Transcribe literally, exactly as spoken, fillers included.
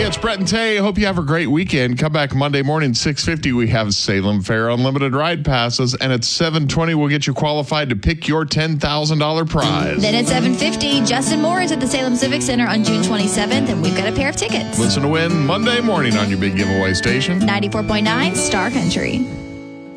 it's Brett and Tay. Hope you have a great weekend. Come back Monday morning, six fifty. We have Salem Fair Unlimited Ride Passes. And at seven twenty, we'll get you qualified to pick your ten thousand dollars prize. Then at seven fifty, Justin Moore is at the Salem Civic Center on June twenty-seventh, and we've got a pair of tickets. Listen to win Monday morning on your big giveaway station. ninety-four point nine Star Country.